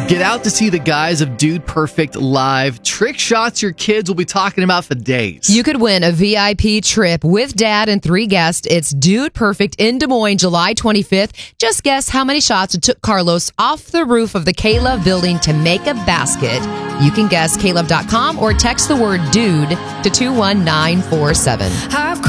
Get out to see the guys of Dude Perfect live. Trick shots your kids will be talking about for days. You could win a VIP trip with Dad and 3 guests. It's Dude Perfect in Des Moines, July 25th. Just guess how many shots it took Carlos off the roof of the K-Love building to make a basket. You can guess klove.com or text the word DUDE to 21947.